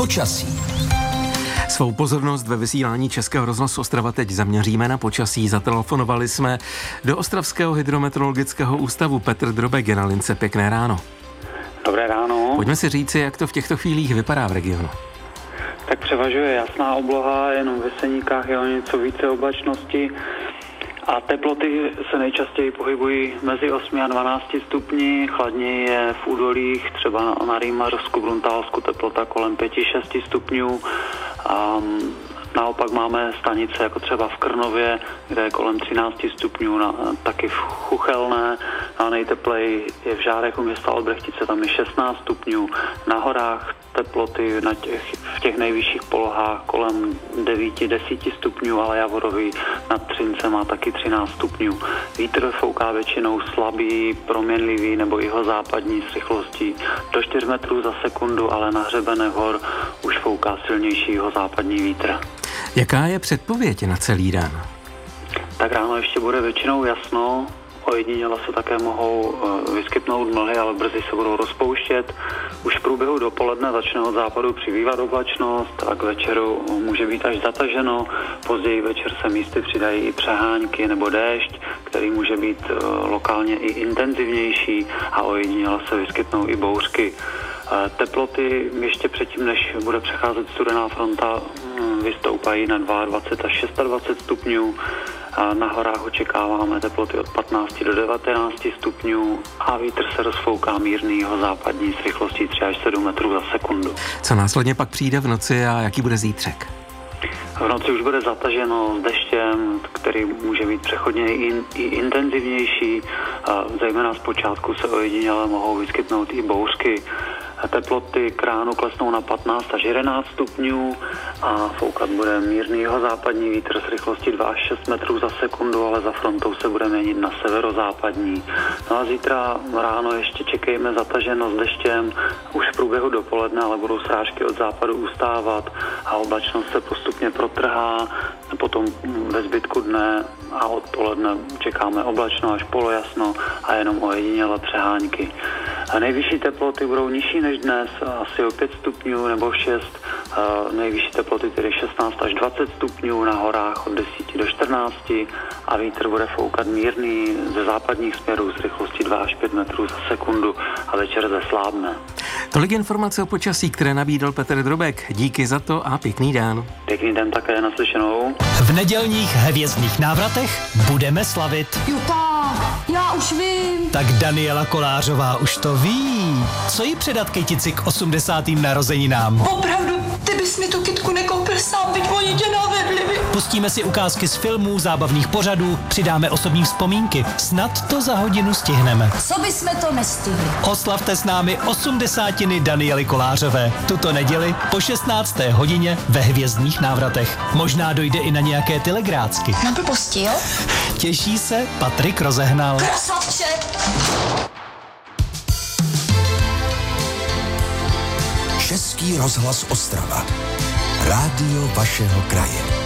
Počasí. Svou pozornost ve vysílání Českého rozhlasu Ostrava teď zaměříme na počasí. Zatelefonovali jsme do Ostravského hydrometeorologického ústavu. Petr Drobek je na lince. Pěkné ráno. Dobré ráno. Pojďme si říci, jak to v těchto chvílích vypadá v regionu. Tak převažuje jasná obloha, jenom v Jeseníkách je o něco více oblačnosti a teploty se nejčastěji pohybují mezi 8 a 12 stupni, chladněji je v údolích, třeba na Rýmarsku, Bruntálsku teplota kolem 5-6 stupňů a naopak máme stanice jako třeba v Krnově, kde je kolem 13 stupňů, taky v Chuchelné, a nejtepleji je v Žárech u města Olbrechtice, tam je 16 stupňů, na horách teploty v těch nejvyšších polohách kolem 9-10 stupňů, ale Javorový nad Třince má taky 13 stupňů. Vítr fouká většinou slabý, proměnlivý nebo jihozápadní s rychlostí do 4 metrů za sekundu, ale na hřebenech hor už fouká silnější jihozápadní vítr. Jaká je předpověď na celý den? Tak ráno ještě bude většinou jasno, ojediněle se také mohou vyskytnout mlhy, ale brzy se budou rozpouštět. Už v průběhu dopoledne začne od západu přibývat oblačnost a k večeru může být až zataženo. Později večer se místy přidají i přehánky nebo déšť, který může být lokálně i intenzivnější a ojediněle se vyskytnou i bouřky. Teploty ještě předtím, než bude přecházet studená fronta, vystoupají na 22 až 26 stupňů. A na horách očekáváme teploty od 15 do 19 stupňů a vítr se rozfouká mírný jihozápadní s rychlostí 3 až 7 metrů za sekundu. Co následně pak přijde v noci a jaký bude zítřek? V noci už bude zataženo s deštěm, který může být přechodně i intenzivnější. Zejména zpočátku se ojediněle mohou vyskytnout i bouřky. Teploty k ránu klesnou na 15 až 11 stupňů a foukat bude mírný jihozápadní vítr s rychlostí 2 až 6 metrů za sekundu, ale za frontou se bude měnit na severozápadní. No a zítra ráno ještě čekejme zataženo s deštěm, už v průběhu dopoledne, ale budou srážky od západu ustávat a oblačnost se postupně protrhá, potom ve zbytku dne a odpoledne čekáme oblačno až polojasno a jenom ojediněle přehánky. A nejvyšší teploty budou nižší než dnes, asi o 5 stupňů nebo 6, nejvyšší teploty tedy 16 až 20 stupňů, na horách od 10 do 14 a vítr bude foukat mírný ze západních směrů s rychlostí 2 až 5 metrů za sekundu a večer zeslábne. Tolik informace o počasí, které nabídl Petr Drobek. Díky za to a pěkný den. Pěkný den také, naslyšenou. V nedělních hvězdných návratech budeme slavit. Juta, já už vím. Tak Daniela Kolářová už to ví. Co jí předat kytici k 80. narozeninám? Opravdu, ty bys mi tu kytku nekoupil sám, byť oni tě navedli. Pustíme si ukázky z filmů, zábavných pořadů, přidáme osobní vzpomínky. Snad to za hodinu stihneme. Co bysme to nestihli? Oslavte s námi 80. Daniely Kolářové. Tuto neděli po 16. hodině ve hvězdných návratech. Možná dojde i na nějaké telegrácky. Na blbosti, jo? Těší se Patrik Rozehnal. Krasavče! Český rozhlas Ostrava. Rádio vašeho kraje.